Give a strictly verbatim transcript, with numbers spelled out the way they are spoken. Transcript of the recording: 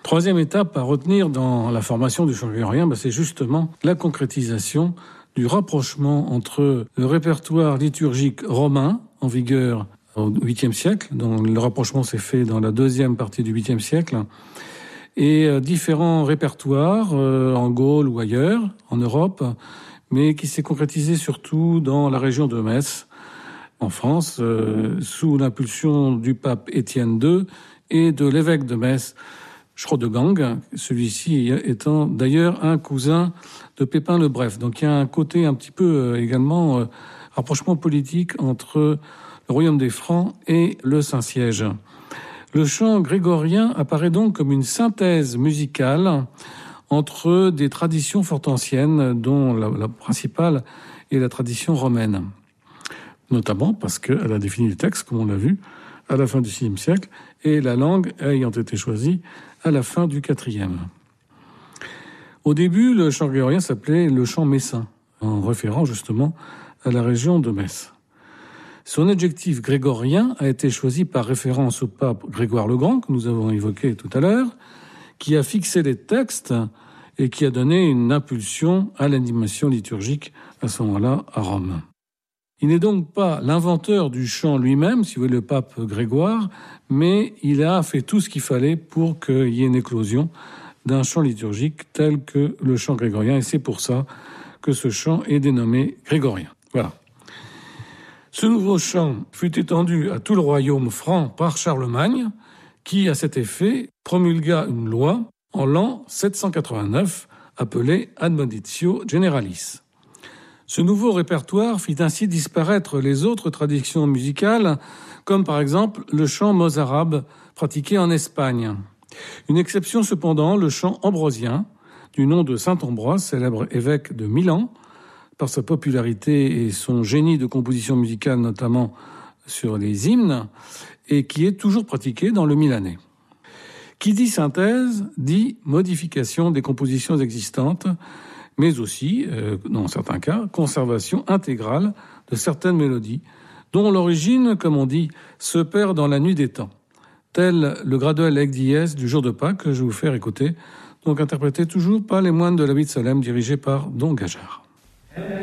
Troisième étape à retenir dans la formation du chant grégorien, ben c'est justement la concrétisation du rapprochement entre le répertoire liturgique romain en vigueur au huitième siècle, dont le rapprochement s'est fait dans la deuxième partie du huitième siècle, et euh, différents répertoires euh, en Gaule ou ailleurs, en Europe, mais qui s'est concrétisé surtout dans la région de Metz, en France, euh, sous l'impulsion du pape Étienne deux et de l'évêque de Metz, Schrodegang, celui-ci étant d'ailleurs un cousin de Pépin le Bref. Donc il y a un côté un petit peu euh, également euh, rapprochement politique entre le royaume des Francs et le Saint-Siège. Le chant grégorien apparaît donc comme une synthèse musicale entre des traditions fort anciennes, dont la, la principale est la tradition romaine. Notamment parce qu'elle a défini le texte, comme on l'a vu, à la fin du sixième siècle, et la langue ayant été choisie à la fin du quatrième. Au début, le chant grégorien s'appelait le chant messin, en référant justement à la région de Metz. Son adjectif grégorien a été choisi par référence au pape Grégoire le Grand, que nous avons évoqué tout à l'heure, qui a fixé les textes et qui a donné une impulsion à l'animation liturgique à ce moment-là à Rome. Il n'est donc pas l'inventeur du chant lui-même, si vous voulez, le pape Grégoire, mais il a fait tout ce qu'il fallait pour qu'il y ait une éclosion d'un chant liturgique tel que le chant grégorien, et c'est pour ça que ce chant est dénommé grégorien. Voilà. Ce nouveau chant fut étendu à tout le royaume franc par Charlemagne, qui, à cet effet, promulgua une loi en l'an sept cent quatre-vingt-neuf, appelée Admoditio Generalis. Ce nouveau répertoire fit ainsi disparaître les autres traditions musicales, comme par exemple le chant mozarabe pratiqué en Espagne. Une exception cependant, le chant ambrosien, du nom de saint Ambroise, célèbre évêque de Milan, par sa popularité et son génie de composition musicale, notamment sur les hymnes, et qui est toujours pratiqué dans le milanais. Qui dit synthèse, dit modification des compositions existantes, mais aussi, euh, dans certains cas, conservation intégrale de certaines mélodies, dont l'origine, comme on dit, se perd dans la nuit des temps, tel le graduel Ec dièse du jour de Pâques que je vais vous faire écouter, donc interprété toujours par les moines de l'Abbaye de Salem, dirigés par Don Gajar.